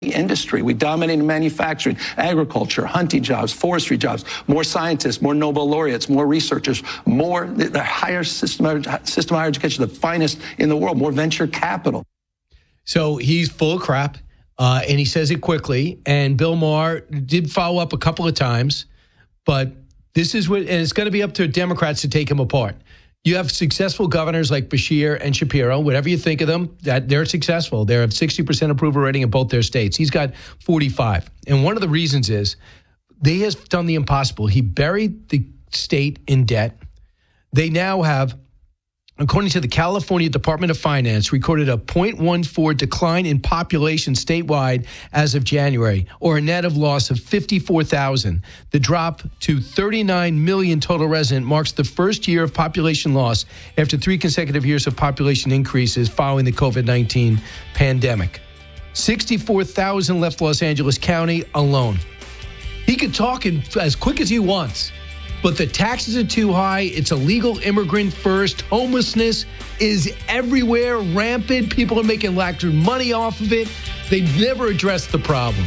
industry. We dominate in manufacturing, agriculture, hunting jobs, forestry jobs, more scientists, more Nobel laureates, more researchers, more the higher system of higher education, the finest in the world, more venture capital. So he's full of crap, and he says it quickly. And Bill Maher did follow up a couple of times, but this is what, and it's going to be up to Democrats to take him apart. You have successful governors like Beshear and Shapiro. Whatever you think of them, that they're successful. They have 60% approval rating in both their states. He's got 45. And one of the reasons is they has done the impossible. He buried the state in debt. They now have, according to the California Department of Finance, recorded a 0.14 decline in population statewide as of January, or a net of loss of 54,000. The drop to 39 million total resident marks the first year of population loss after 3 consecutive years of population increases following the COVID-19 pandemic. 64,000 left Los Angeles County alone. He could talk as quick as he wants. But the taxes are too high. It's illegal immigrant first. Homelessness is everywhere, rampant. People are making lack of money off of it. They've never addressed the problem.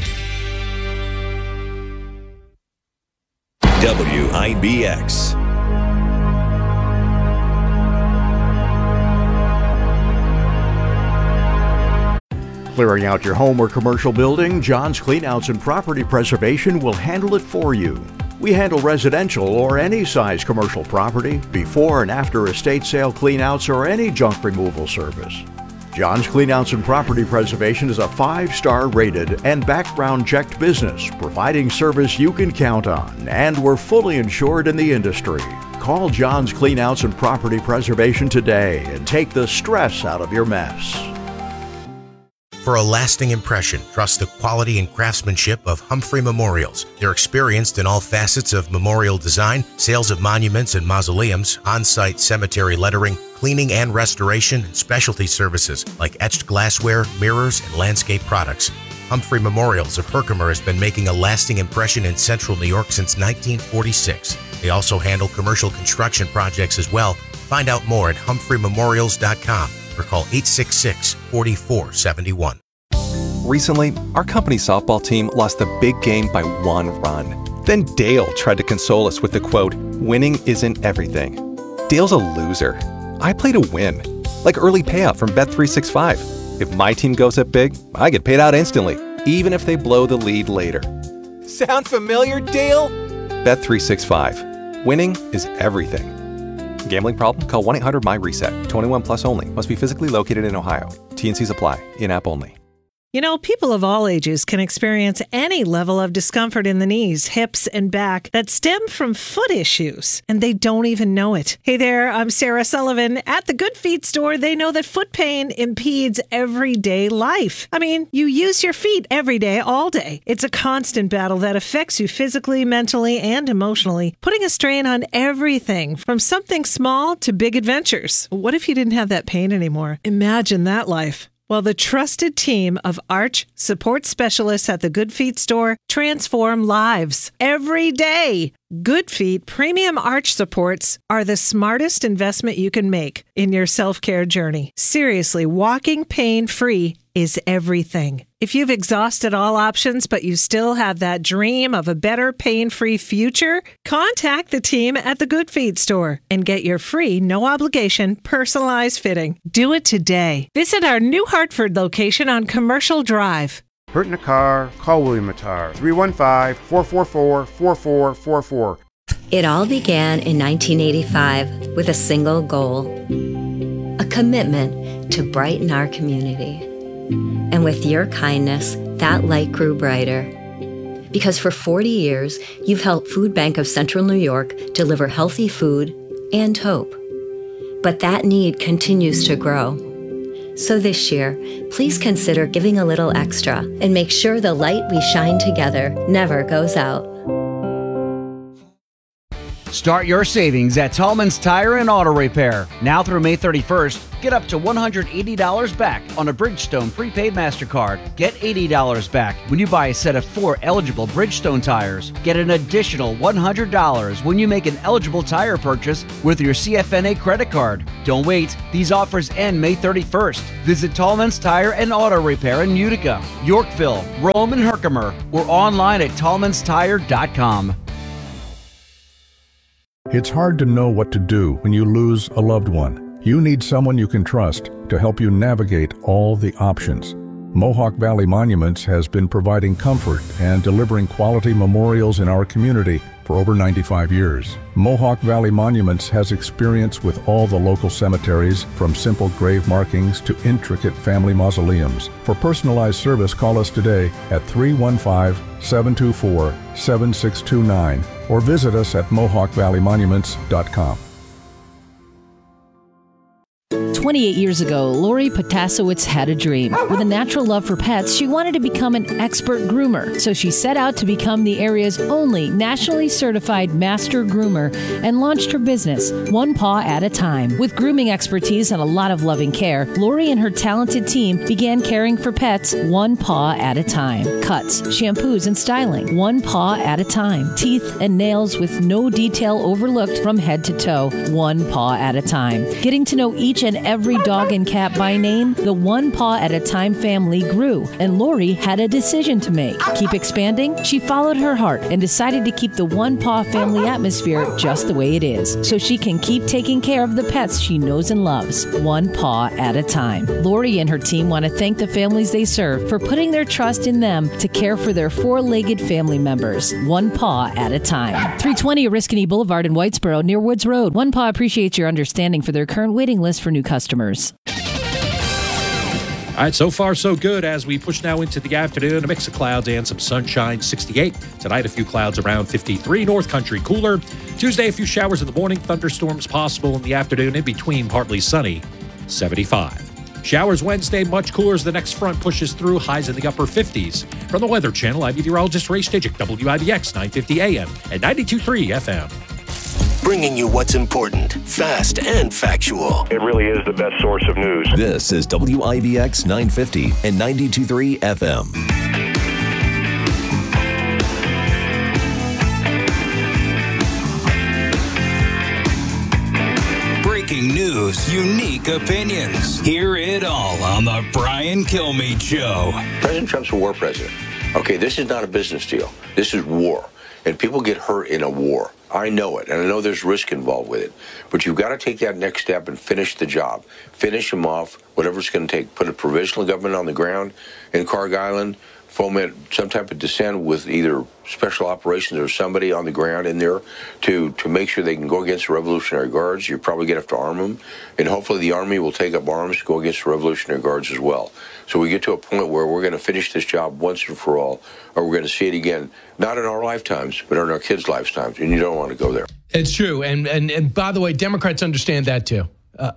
WIBX. Clearing out your home or commercial building, John's Cleanouts and Property Preservation will handle it for you. We handle residential or any size commercial property, before and after estate sale cleanouts, or any junk removal service. John's Cleanouts and Property Preservation is a 5-star rated and background checked business, providing service you can count on, and we're fully insured in the industry. Call John's Cleanouts and Property Preservation today and take the stress out of your mess. For a lasting impression, trust the quality and craftsmanship of Humphrey Memorials. They're experienced in all facets of memorial design, sales of monuments and mausoleums, on-site cemetery lettering, cleaning and restoration, and specialty services like etched glassware, mirrors, and landscape products. Humphrey Memorials of Herkimer has been making a lasting impression in central New York since 1946. They also handle commercial construction projects as well. Find out more at humphrey.memorials.com. or call 866-4471. Recently, our company softball team lost the big game by 1 run. Then Dale tried to console us with the quote, "Winning isn't everything." Dale's a loser. I play to win, like early payout from Bet365. If my team goes up big, I get paid out instantly, even if they blow the lead later. Sound familiar, Dale? Bet365. Winning is everything. Gambling problem? Call 1-800-MY-RESET. 21 plus only. Must be physically located in Ohio. T&Cs apply. In-app only. You know, people of all ages can experience any level of discomfort in the knees, hips, and back that stem from foot issues, and they don't even know it. Hey there, I'm Sarah Sullivan. At the Good Feet store, they know that foot pain impedes everyday life. I mean, you use your feet every day, all day. It's a constant battle that affects you physically, mentally, and emotionally, putting a strain on everything from something small to big adventures. What if you didn't have that pain anymore? Imagine that life. Well, the trusted team of arch support specialists at the Good Feet store transform lives every day. Good Feet premium arch supports are the smartest investment you can make in your self-care journey. Seriously, walking pain-free is everything. If you've exhausted all options, but you still have that dream of a better pain-free future, contact the team at the Good Feet store and get your free, no-obligation, personalized fitting. Do it today. Visit our New Hartford location on Commercial Drive. Hurt in a car? Call William Mattar. 315-444-4444. It all began in 1985 with a single goal, a commitment to brighten our community. And with your kindness, that light grew brighter. Because for 40 years, you've helped Food Bank of Central New York deliver healthy food and hope. But that need continues to grow. So this year, please consider giving a little extra and make sure the light we shine together never goes out. Start your savings at Tallman's Tire and Auto Repair. Now through May 31st, get up to $180 back on a Bridgestone prepaid MasterCard. Get $80 back when you buy a set of 4 eligible Bridgestone tires. Get an additional $100 when you make an eligible tire purchase with your CFNA credit card. Don't wait. These offers end May 31st. Visit Tallman's Tire and Auto Repair in Utica, Yorkville, Rome, and Herkimer, or online at tallmanstire.com. It's hard to know what to do when you lose a loved one. You need someone you can trust to help you navigate all the options. Mohawk Valley Monuments has been providing comfort and delivering quality memorials in our community for over 95 years. Mohawk Valley Monuments has experience with all the local cemeteries, from simple grave markings to intricate family mausoleums. For personalized service, call us today at 315-724-7629 or visit us at mohawkvalleymonuments.com. 28 years ago, Lori Potasowicz had a dream. With a natural love for pets, she wanted to become an expert groomer. So she set out to become the area's only nationally certified master groomer and launched her business, One Paw at a Time. With grooming expertise and a lot of loving care, Lori and her talented team began caring for pets one paw at a time. Cuts, shampoos, and styling, one paw at a time. Teeth and nails with no detail overlooked from head to toe, one paw at a time. Getting to know each and every dog and cat by name, the One Paw at a Time family grew, and Lori had a decision to make. Keep expanding? She followed her heart and decided to keep the One Paw family atmosphere just the way it is, so she can keep taking care of the pets she knows and loves, one paw at a time. Lori and her team want to thank the families they serve for putting their trust in them to care for their four-legged family members, one paw at a time. 320 Oriskany Boulevard in Whitesboro near Woods Road. One Paw appreciates your understanding for their current waiting list for new customers. All right, so far so good as we push now into the afternoon. A mix of clouds and some sunshine, 68. Tonight, a few clouds around 53. North Country cooler. Tuesday, a few showers in the morning. Thunderstorms possible in the afternoon. In between, partly sunny, 75. Showers Wednesday, much cooler as the next front pushes through. Highs in the upper 50s. From the Weather Channel, I'm meteorologist Ray Stijik, WIBX 950 AM and 92.3 FM. Bringing you what's important, fast and factual. It really is the best source of news. This is WIBX 950 and 92.3 FM. Breaking news, unique opinions. Hear it all on the Brian Kilmeade Show. President Trump's a war president. Okay, this is not a business deal. This is war. And people get hurt in a war. I know it, and I know there's risk involved with it. But you've got to take that next step and finish the job. Finish them off, whatever it's going to take. Put a provisional government on the ground in Carg Island, foment some type of dissent with either special operations or somebody on the ground in there to make sure they can go against the Revolutionary Guards. You're probably going to have to arm them. And hopefully the Army will take up arms to go against the Revolutionary Guards as well. So we get to a point where we're going to finish this job once and for all, or we're going to see it again, not in our lifetimes, but in our kids' lifetimes. And you don't want to go there. It's true. And by the way, Democrats understand that too.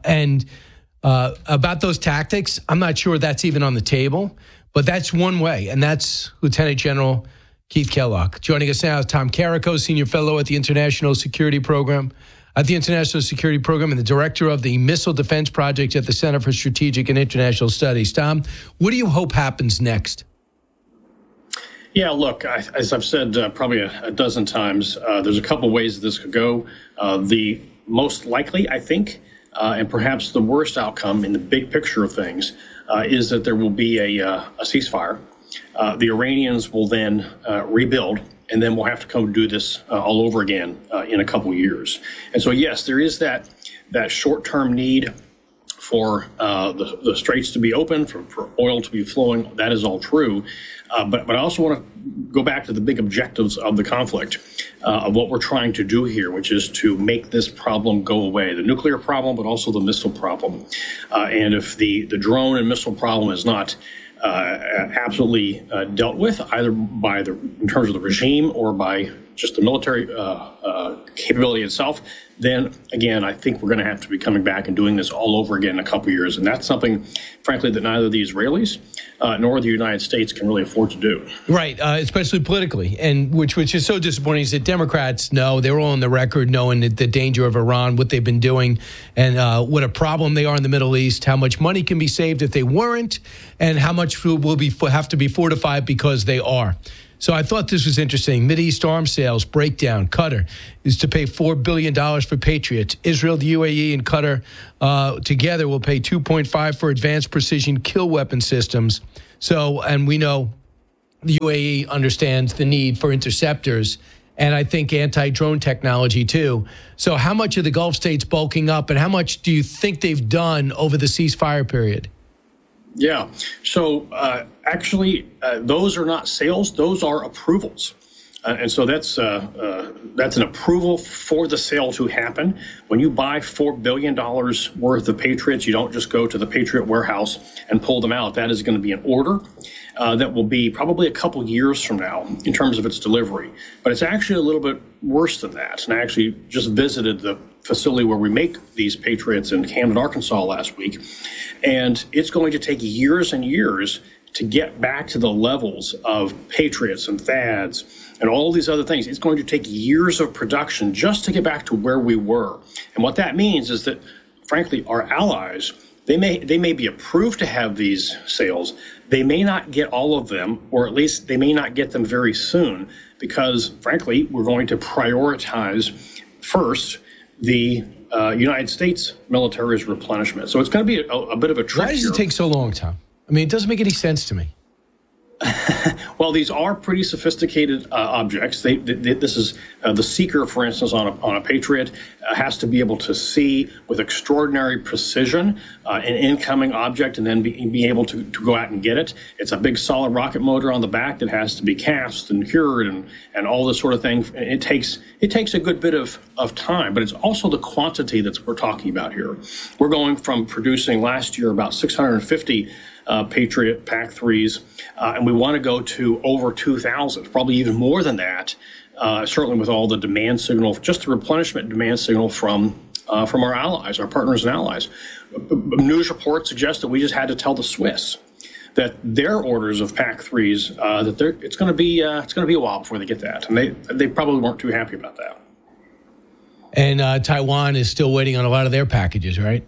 About those tactics, I'm not sure that's even on the table, but that's one way. And that's Lieutenant General Keith Kellogg. Joining us now is Tom Carrico, Senior Fellow at the International Security Program. And the director of the Missile Defense Project at the Center for Strategic and International Studies. Tom, what do you hope happens next? Yeah, look, as I've said probably a dozen times, there's a couple ways this could go. The most likely, I think, and perhaps the worst outcome in the big picture of things is that there will be a ceasefire. The Iranians will then rebuild, and then we'll have to come do this all over again in a couple years. And so, yes, there is that short-term need for the straits to be open, for oil to be flowing. That is all true. But I also want to go back to the big objectives of the conflict, of what we're trying to do here, which is to make this problem go away, the nuclear problem, but also the missile problem. And if the drone and missile problem is not absolutely dealt with, either in terms of the regime or by just the military capability itself, then again, I think we're going to have to be coming back and doing this all over again in a couple of years. And that's something, frankly, that neither the Israelis nor the United States can really afford to do. Right, especially politically, and which is so disappointing is that Democrats know, they're all on the record knowing the danger of Iran, what they've been doing, and what a problem they are in the Middle East, how much money can be saved if they weren't, and how much will have to be fortified because they are. So I thought this was interesting. Mideast arms sales breakdown. Qatar is to pay $4 billion for Patriots. Israel, the UAE, and Qatar together will pay $2.5 for advanced precision kill weapon systems. So, and we know the UAE understands the need for interceptors, and I think anti-drone technology too. So how much are the Gulf states bulking up, and how much do you think they've done over the ceasefire period? Yeah. So actually, those are not sales; those are approvals, and so that's an approval for the sale to happen. When you buy $4 billion worth of Patriots, you don't just go to the Patriot warehouse and pull them out. That is going to be an order that will be probably a couple years from now in terms of its delivery. But it's actually a little bit worse than that. And I actually just visited the facility where we make these Patriots in Camden, Arkansas last week. And it's going to take years and years to get back to the levels of Patriots and THAADs and all these other things. It's going to take years of production just to get back to where we were. And what that means is that, frankly, our allies, they may be approved to have these sales. They may not get all of them, or at least they may not get them very soon, because, frankly, we're going to prioritize first the United States military's replenishment. So it's going to be a bit of a trick. Why does it take so long, Tom? I mean, it doesn't make any sense to me. Well, these are pretty sophisticated objects. This is the seeker, for instance, on a Patriot has to be able to see with extraordinary precision an incoming object and then be able to go out and get it. It's a big solid rocket motor on the back that has to be cast and cured and all this sort of thing. It takes a good bit of time, but it's also the quantity that we're talking about here. We're going from producing last year about 650 Patriot PAC-3s, and we want to go to over 2,000, probably even more than that, certainly with all the demand signal, just the replenishment demand signal from our allies, our partners and allies. News reports suggest that we just had to tell the Swiss that their orders of PAC-3s, it's going to be a while before they get that, and they probably weren't too happy about that. And Taiwan is still waiting on a lot of their packages, right?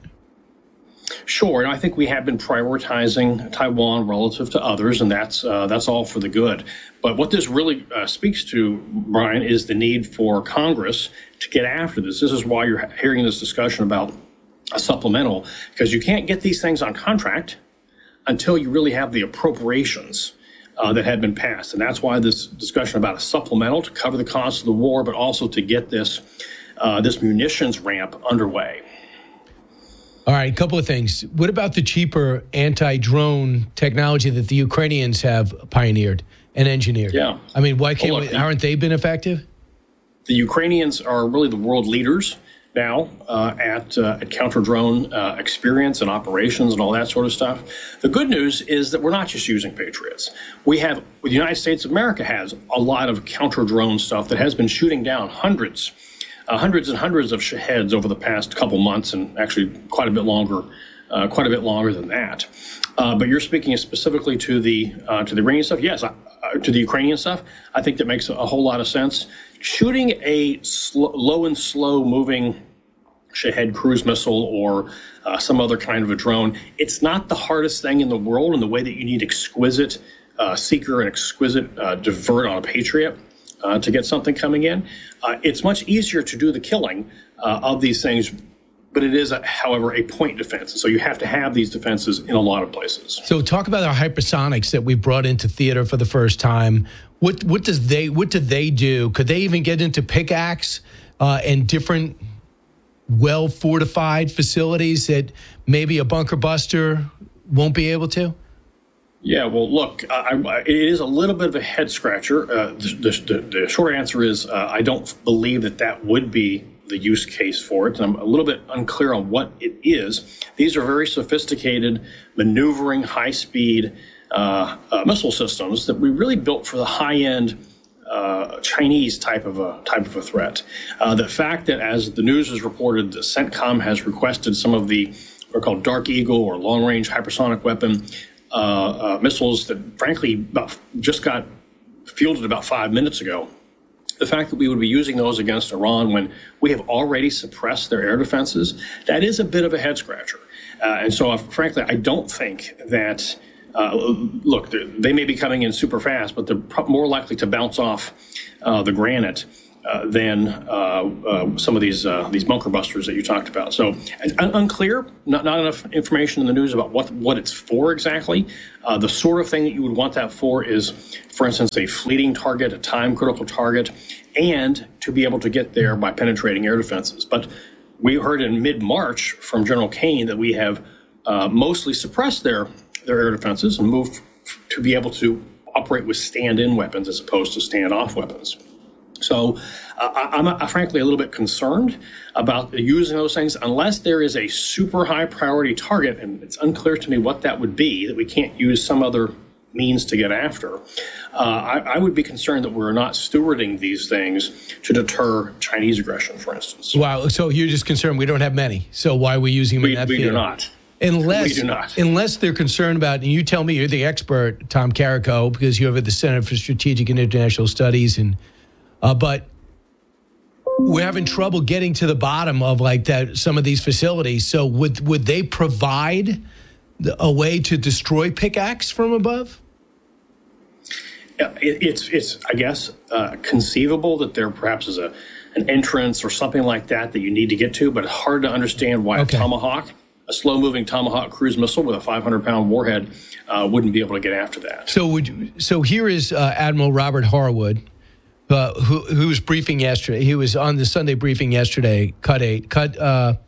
Sure, and I think we have been prioritizing Taiwan relative to others, and that's all for the good. But what this really speaks to, Brian, is the need for Congress to get after this. This is why you're hearing this discussion about a supplemental, because you can't get these things on contract until you really have the appropriations that had been passed. And that's why this discussion about a supplemental to cover the cost of the war, but also to get this munitions ramp underway. All right, a couple of things. What about the cheaper anti-drone technology that the Ukrainians have pioneered and engineered? Yeah. I mean, why aren't they been effective? The Ukrainians are really the world leaders now at counter-drone experience and operations and all that sort of stuff. The good news is that we're not just using Patriots. The United States of America has a lot of counter-drone stuff that has been shooting down hundreds and hundreds of Shaheds over the past couple months, and actually quite a bit longer than that. But you're speaking specifically to the Iranian stuff. Yes, to the Ukrainian stuff. I think that makes a whole lot of sense. Shooting a low and slow moving Shahed cruise missile or some other kind of a drone, it's not the hardest thing in the world in the way that you need exquisite seeker and exquisite divert on a Patriot to get something coming in. It's much easier to do the killing of these things, but it is, however, a point defense. So you have to have these defenses in a lot of places. So talk about our hypersonics that we brought into theater for the first time. What do they do? Could they even get into pickaxe and different well-fortified facilities that maybe a bunker buster won't be able to? Yeah, well, look, it is a little bit of a head scratcher. The short answer is I don't believe that would be the use case for it. And I'm a little bit unclear on what it is. These are very sophisticated, maneuvering, high-speed missile systems that we really built for the high-end Chinese type of a threat. The fact that, as the news has reported, the CENTCOM has requested some of the what are called Dark Eagle or long-range hypersonic weapon missiles that, frankly, just got fielded about 5 minutes ago. The fact that we would be using those against Iran when we have already suppressed their air defenses, that is a bit of a head-scratcher. And so, frankly, I don't think that, look, they may be coming in super fast, but they're more likely to bounce off the granite than some of these bunker busters that you talked about. So unclear, not enough information in the news about what it's for exactly. The sort of thing that you would want that for is, for instance, a fleeting target, a time-critical target, and to be able to get there by penetrating air defenses. But we heard in mid-March from General Kane that we have mostly suppressed their air defenses and moved to be able to operate with stand-in weapons as opposed to stand-off weapons. So I'm frankly a little bit concerned about using those things unless there is a super high priority target, and it's unclear to me what that would be, that we can't use some other means to get after. I would be concerned that we're not stewarding these things to deter Chinese aggression, for instance. Wow. So you're just concerned we don't have many. So why are we using them in that field? We do not. Unless, we do not. Unless they're concerned about, and you tell me, you're the expert, Tom Carrico, because you're at the Center for Strategic and International Studies, and but we're having trouble getting to the bottom of like that some of these facilities. So would they provide a way to destroy Pickaxe from above? It's I guess conceivable that there perhaps is an entrance or something like that you need to get to, but it's hard to understand why a Tomahawk, a slow-moving Tomahawk cruise missile with a 500-pound warhead, wouldn't be able to get after that. So here is Admiral Robert Harwood, who was briefing yesterday. He was on the Sunday briefing yesterday, cut 5.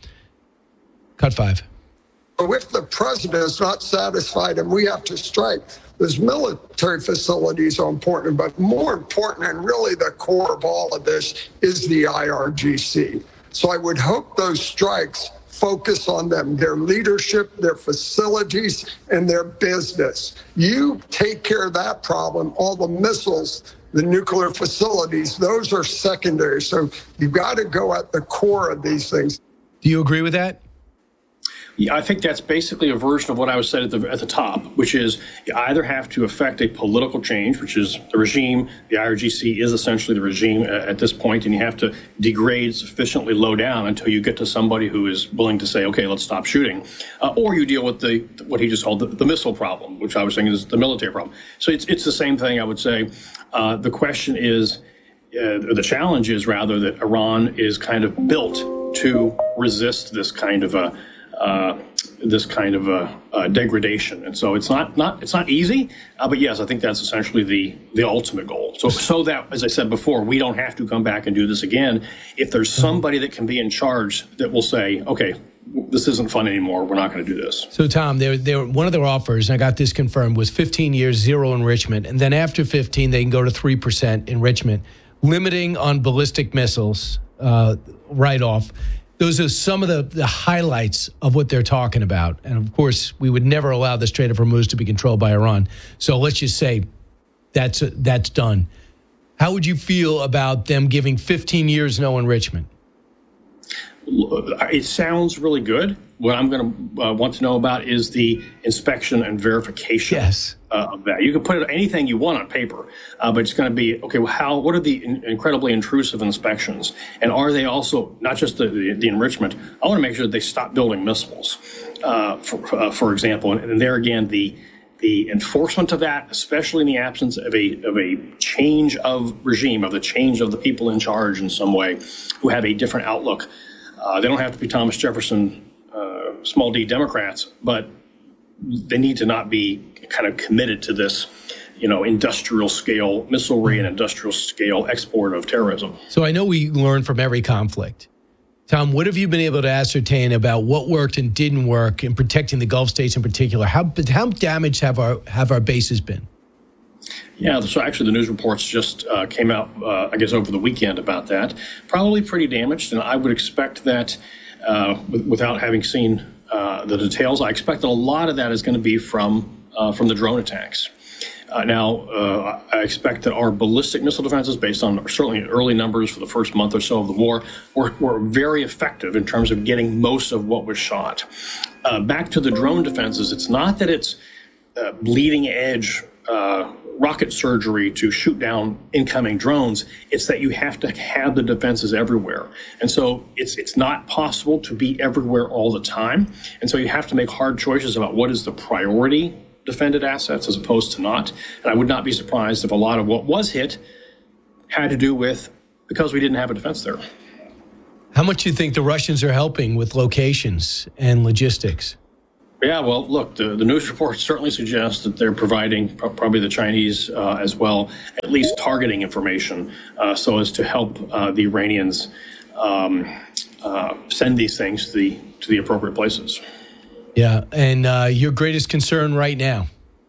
If the president is not satisfied and we have to strike, those military facilities are important, but more important and really the core of all of this is the IRGC. So I would hope those strikes focus on them, their leadership, their facilities, and their business. You take care of that problem, all the missiles, the nuclear facilities, those are secondary. So you've got to go at the core of these things. Do you agree with that? Yeah, I think that's basically a version of what I was said at the top, which is you either have to affect a political change, which is the regime. The IRGC is essentially the regime at this point, and you have to degrade sufficiently low down until you get to somebody who is willing to say, okay, let's stop shooting. Or you deal with what he just called the missile problem, which I was saying is the military problem. So it's the same thing, I would say. The question is, the challenge is rather that Iran is kind of built to resist this kind of a degradation, and so it's not easy. But yes, I think that's essentially the ultimate goal. So that, as I said before, we don't have to come back and do this again. If there's somebody that can be in charge that will say, okay, this isn't fun anymore, we're not going to do this. So Tom, one of their offers, and I got this confirmed, was 15 years, zero enrichment, and then after 15, they can go to 3% enrichment, limiting on ballistic missiles right off. Those are some of the highlights of what they're talking about. And, of course, we would never allow the Strait of Hormuz to be controlled by Iran. So let's just say that's done. How would you feel about them giving 15 years no enrichment? It sounds really good. What I'm going to want to know about is the inspection and verification of that. You can put anything you want on paper, but it's going to be, okay, well, what are the incredibly intrusive inspections? And are they also, not just the enrichment, I want to make sure that they stop building missiles, for example. And there again, the enforcement of that, especially in the absence of a change of regime, of the change of the people in charge in some way who have a different outlook. They don't have to be Thomas Jefferson, small d Democrats, but they need to not be kind of committed to this, industrial scale missilery and industrial scale export of terrorism. So I know we learn from every conflict. Tom, what have you been able to ascertain about what worked and didn't work in protecting the Gulf states in particular? How damaged have our bases been? Yeah, so actually the news reports just came out, I guess, over the weekend about that. Probably pretty damaged, and I would expect that, without having seen the details, I expect that a lot of that is going to be from the drone attacks. Now, I expect that our ballistic missile defenses, based on certainly early numbers for the first month or so of the war, were very effective in terms of getting most of what was shot. Back to the drone defenses, it's not that it's bleeding edge rocket surgery to shoot down incoming drones. It's that you have to have the defenses everywhere. And so it's not possible to be everywhere all the time. And so you have to make hard choices about what is the priority defended assets as opposed to not. And I would not be surprised if a lot of what was hit had to do with because we didn't have a defense there. How much do you think the Russians are helping with locations and logistics? Yeah, well, look, the news reports certainly suggest that they're providing, probably the Chinese as well, at least targeting information so as to help the Iranians send these things to the appropriate places. Yeah, and your greatest concern right now?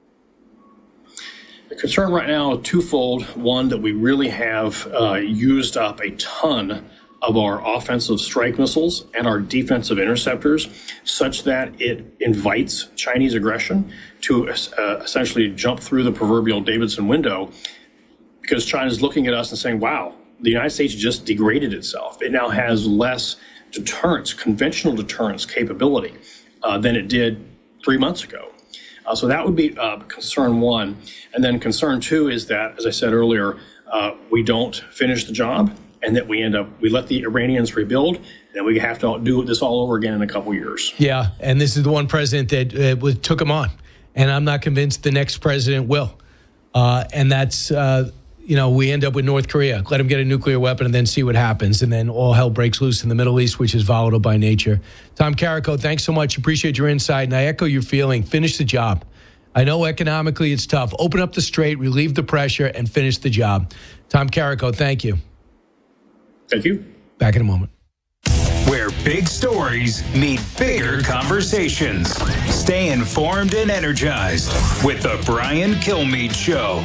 The concern right now is twofold. One, that we really have used up a ton of our offensive strike missiles and our defensive interceptors, such that it invites Chinese aggression to essentially jump through the proverbial Davidson window, because China's looking at us and saying, wow, the United States just degraded itself. It now has less deterrence, conventional deterrence capability than it did 3 months ago. So that would be concern one. And then concern two is that, as I said earlier, we don't finish the job, and that we let the Iranians rebuild, and then we have to do this all over again in a couple years. Yeah, and this is the one president that took him on, and I'm not convinced the next president will. And that's, we end up with North Korea. Let them get a nuclear weapon and then see what happens, and then all hell breaks loose in the Middle East, which is volatile by nature. Tom Carrico, thanks so much. Appreciate your insight, and I echo your feeling. Finish the job. I know economically it's tough. Open up the strait, relieve the pressure, and finish the job. Tom Carrico, thank you. Thank you. Back in a moment. Where big stories meet bigger conversations. Stay informed and energized with the Brian Kilmeade Show.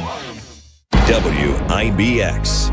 WIBX.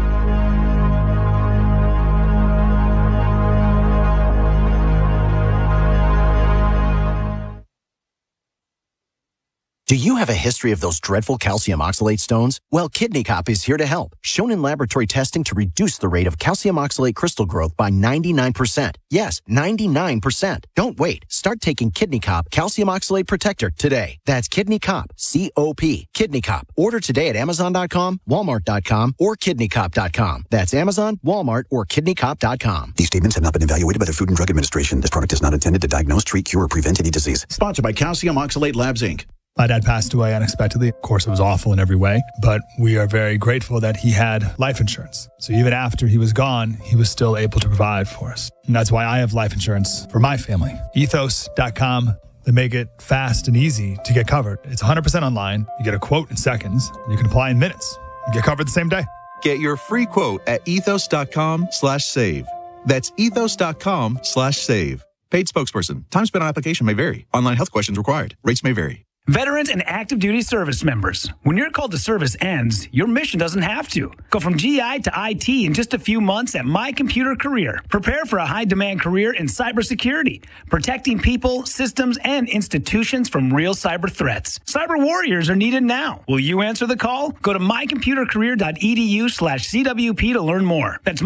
Do you have a history of those dreadful calcium oxalate stones? Well, Kidney Cop is here to help. Shown in laboratory testing to reduce the rate of calcium oxalate crystal growth by 99%. Yes, 99%. Don't wait. Start taking Kidney Cop Calcium Oxalate Protector today. That's Kidney Cop, C-O-P. Kidney Cop. Order today at Amazon.com, Walmart.com, or KidneyCop.com. That's Amazon, Walmart, or KidneyCop.com. These statements have not been evaluated by the Food and Drug Administration. This product is not intended to diagnose, treat, cure, or prevent any disease. Sponsored by Calcium Oxalate Labs, Inc. My dad passed away unexpectedly. Of course, it was awful in every way, but we are very grateful that he had life insurance. So even after he was gone, he was still able to provide for us. And that's why I have life insurance for my family. Ethos.com. They make it fast and easy to get covered. It's 100% online. You get a quote in seconds. And you can apply in minutes. You get covered the same day. Get your free quote at ethos.com/save. That's ethos.com/save. Paid spokesperson. Time spent on application may vary. Online health questions required. Rates may vary. Veterans and active duty service members. When your call to service ends, your mission doesn't have to. Go from GI to IT in just a few months at My Computer Career. Prepare for a high-demand career in cybersecurity, protecting people, systems, and institutions from real cyber threats. Cyber warriors are needed now. Will you answer the call? Go to mycomputercareer.edu/CWP to learn more. That's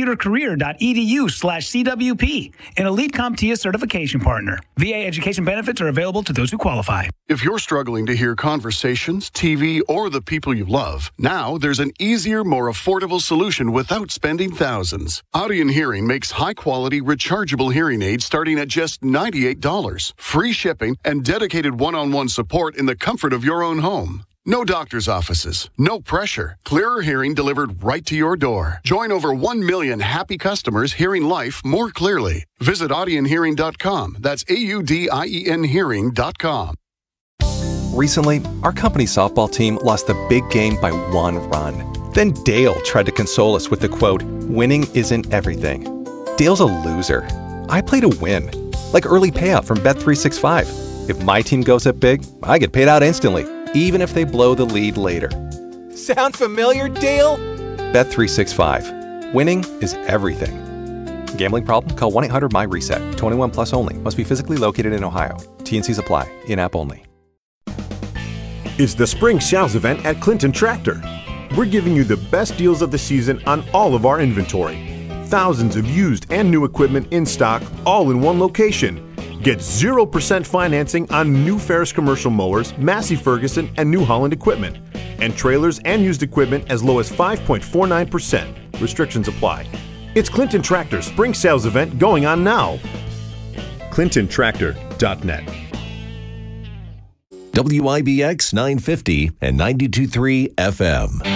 mycomputercareer.edu/CWP, an Elite CompTIA certification partner. VA education benefits are available to those who qualify. If you're struggling to hear conversations, TV, or the people you love, now there's an easier, more affordable solution without spending thousands. Audion Hearing makes high-quality, rechargeable hearing aids starting at just $98. Free shipping and dedicated one-on-one support in the comfort of your own home. No doctor's offices, no pressure. Clearer hearing delivered right to your door. Join over 1 million happy customers hearing life more clearly. Visit audionhearing.com. That's AUDIEN hearing.com. Recently, our company softball team lost the big game by 1 run. Then Dale tried to console us with the quote, "Winning isn't everything." Dale's a loser. I play to win. Like early payout from Bet365. If my team goes up big, I get paid out instantly, even if they blow the lead later. Sound familiar, Dale? Bet365. Winning is everything. Gambling problem? Call 1-800-MY-RESET. 21 plus only. Must be physically located in Ohio. T&Cs apply. In-app only. It's the Spring Sales event at Clinton Tractor. We're giving you the best deals of the season on all of our inventory. Thousands of used and new equipment in stock, all in one location. Get 0% financing on new Ferris commercial mowers, Massey Ferguson, and New Holland equipment. And trailers and used equipment as low as 5.49%. Restrictions apply. It's Clinton Tractor's Spring Sales event going on now. ClintonTractor.net. WIBX 950 and 92.3 FM.